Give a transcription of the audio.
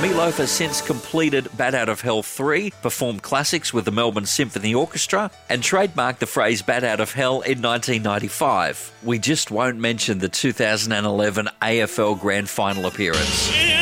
Meatloaf has since completed Bat Out of Hell 3, performed classics with the Melbourne Symphony Orchestra, and trademarked the phrase Bat Out of Hell in 1995. We just won't mention the 2011 AFL Grand Final appearance.